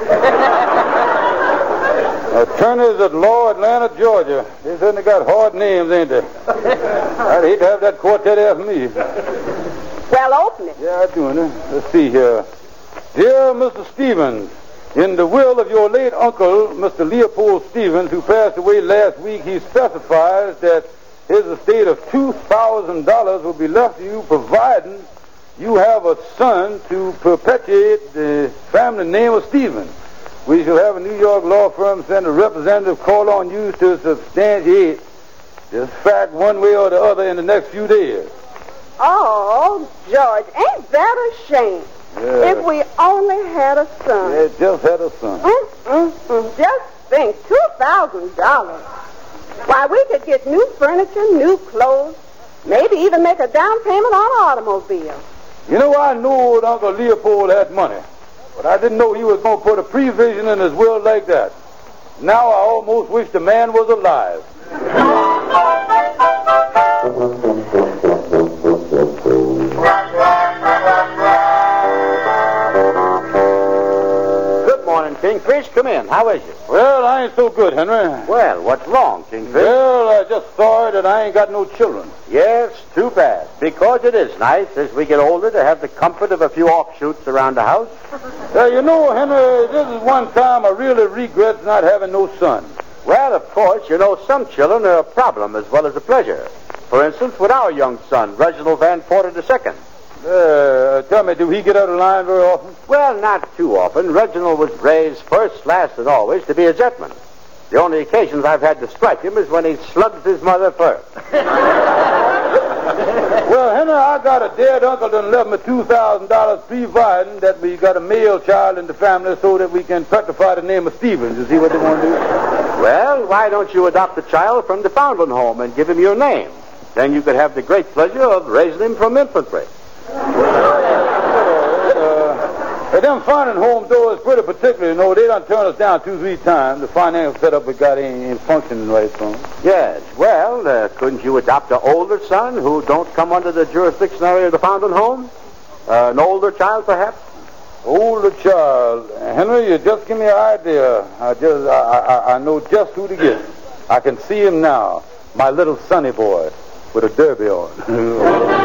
Attorneys at law, Atlanta, Georgia. They certainly got hard names, ain't they? I'd hate to have that quartet after me. Well, open it. Yeah, I'm doing it. Let's see here. Dear Mr. Stevens, in the will of your late uncle, Mr. Leopold Stevens, who passed away last week, he specifies that his estate of $2,000 will be left to you, providing you have a son to perpetuate the family name of Stevens. We shall have a New York law firm send a representative call on you to substantiate this fact one way or the other in the next few days. Oh, George, ain't that a shame? Yeah. If we only had a son. Yeah, just had a son. Just think, $2,000. Why, we could get new furniture, new clothes, maybe even make a down payment on an automobile. You know, I knew Uncle Leopold had money, but I didn't know he was going to put a provision in his will like that. Now I almost wish the man was alive. Good morning, Kingfish. Come in. How is you? Well, I ain't so good, Henry. Well, what's wrong, Kingfish? Well, I just saw that I ain't got no children. Yes, too bad. Because it is nice, as we get older, to have the comfort of a few offshoots around the house. You know, Henry, this is one time I really regret not having no son. Well, of course, you know, some children are a problem as well as a pleasure. For instance, with our young son, Reginald Van Porter II. Tell me, do he get out of line very often? Well, not too often. Reginald was raised first, last, and always to be a gentleman. The only occasions I've had to strike him is when he slugs his mother first. Well, Henry, I got a dead uncle that left me $2,000 providing that we got a male child in the family so that we can petrify the name of Stevens. You see what they want to do? Well, why don't you adopt the child from the Foundland home and give him your name? Then you could have the great pleasure of raising him from infantry. Them Foundland homes, though, is pretty particular. You know, they done turn us down 2-3 times. The financial setup we got ain't functioning right from. Yes, well, couldn't you adopt an older son who don't come under the jurisdiction area of the Foundland home? An older child, perhaps? Older child. Henry, you just give me an idea. I know just who to get. I can see him now. My little sonny boy with a derby on.